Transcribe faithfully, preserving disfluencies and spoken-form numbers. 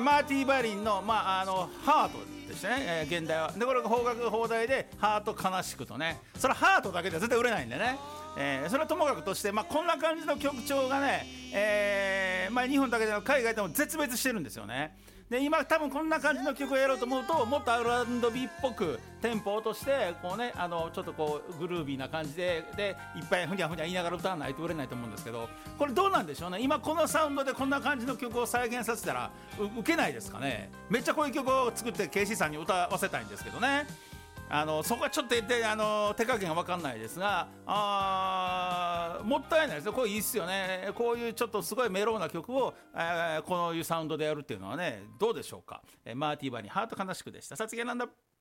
マーティー・バリンの、まあ、あのハートでしたね、えー、現代はでこれが邦楽邦題でハート悲しくとね、それはハートだけでは絶対売れないんでね、えー、それはともかくとして、まあ、こんな感じの曲調がね、えーまあ、日本だけでも海外でも絶滅してるんですよね。で今多分こんな感じの曲をやろうと思うともっと アールアンドビー っぽくテンポを落としてこう、ね、あのちょっとこうグルービーな感じで、でいっぱいふにゃふにゃ言いながら歌わないと売れないと思うんですけど、これどうなんでしょうね。今このサウンドでこんな感じの曲を再現させたらウケないですかね。めっちゃこういう曲を作って ケーシー さんに歌わせたいんですけどね。あのそこはちょっとあの手加減が分かんないですが、あもったいないですね。これいいっすよね。こういうちょっとすごいメロウな曲を、えー、こういうサウンドでやるっていうのはね、どうでしょうか。えー、マーティーバにハート悲しくでした。さつきなんだ。